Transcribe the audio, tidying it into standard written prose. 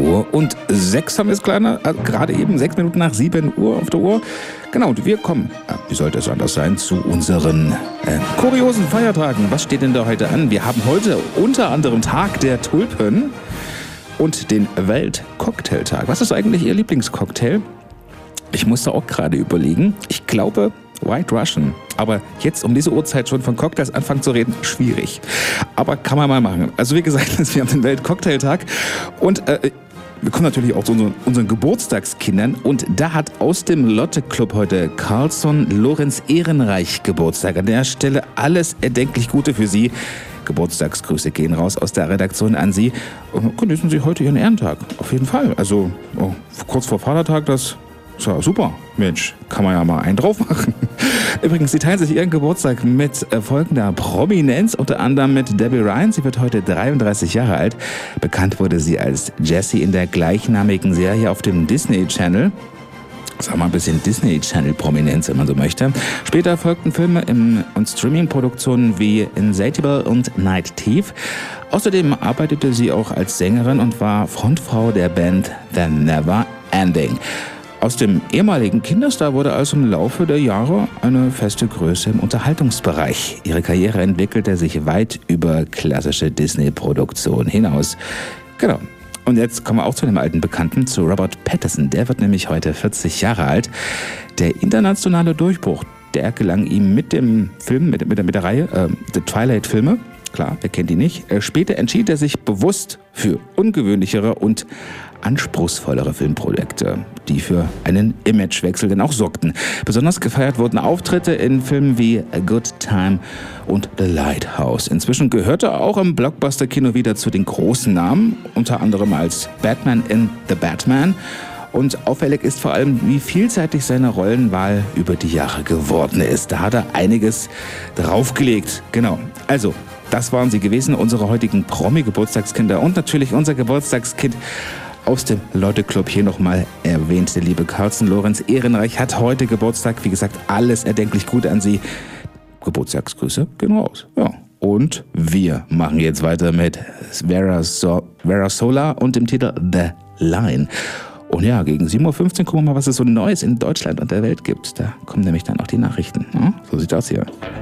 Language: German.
7:06 haben wir es, Kleiner. Gerade eben 6 Minuten nach 7 Uhr auf der Uhr. Genau, und wir kommen, wie sollte es anders sein, zu unseren kuriosen Feiertagen. Was steht denn da heute an? Wir haben heute unter anderem Tag der Tulpen und den Weltcocktailtag. Was ist eigentlich Ihr Lieblingscocktail? Ich musste auch gerade überlegen. Ich glaube White Russian. Aber jetzt um diese Uhrzeit schon von Cocktails anfangen zu reden, schwierig. Aber kann man mal machen. Also wie gesagt, wir haben den Weltcocktailtag und wir kommen natürlich auch zu unseren Geburtstagskindern. Und da hat aus dem Lotte-Club heute Carlson Lorenz Ehrenreich Geburtstag. An der Stelle alles erdenklich Gute für Sie. Geburtstagsgrüße gehen raus aus der Redaktion an Sie. Genießen Sie heute Ihren Ehrentag. Auf jeden Fall. Also kurz vor Vatertag, das ist ja super. Mensch, kann man ja mal einen drauf machen. Übrigens, Sie teilen sich Ihren Geburtstag mit folgender Prominenz, unter anderem mit Debbie Ryan. Sie wird heute 33 Jahre alt. Bekannt wurde sie als Jessie in der gleichnamigen Serie auf dem Disney Channel. Sag mal ein bisschen Disney Channel Prominenz, wenn man so möchte. Später folgten Filme und Streaming-Produktionen wie Insatiable und Night Thief. Außerdem arbeitete sie auch als Sängerin und war Frontfrau der Band The Never Ending. Aus dem ehemaligen Kinderstar wurde also im Laufe der Jahre eine feste Größe im Unterhaltungsbereich. Ihre Karriere entwickelte sich weit über klassische Disney-Produktionen hinaus. Genau. Und jetzt kommen wir auch zu einem alten Bekannten, zu Robert Pattinson. Der wird nämlich heute 40 Jahre alt. Der internationale Durchbruch, der gelang ihm mit dem Film, mit der Reihe The Twilight-Filme. Klar, wer kennt die nicht. Später entschied er sich bewusst für ungewöhnlichere und anspruchsvollere Filmprojekte, die für einen Imagewechsel dann auch sorgten. Besonders gefeiert wurden Auftritte in Filmen wie A Good Time und The Lighthouse. Inzwischen gehörte er auch im Blockbuster-Kino wieder zu den großen Namen, unter anderem als Batman in The Batman. Und auffällig ist vor allem, wie vielseitig seine Rollenwahl über die Jahre geworden ist. Da hat er einiges draufgelegt. Genau. Also, das waren sie gewesen, unsere heutigen Promi-Geburtstagskinder und natürlich unser Geburtstagskind aus dem Lotte-Club hier nochmal erwähnt. Der liebe Carlson Lorenz Ehrenreich hat heute Geburtstag. Wie gesagt, alles erdenklich gut an Sie. Geburtstagsgrüße gehen raus. Ja. Und wir machen jetzt weiter mit Vera Sola und dem Titel The Line. Und ja, gegen 7:15 Uhr gucken wir mal, was es so Neues in Deutschland und der Welt gibt. Da kommen nämlich dann auch die Nachrichten. Ja, so sieht das hier.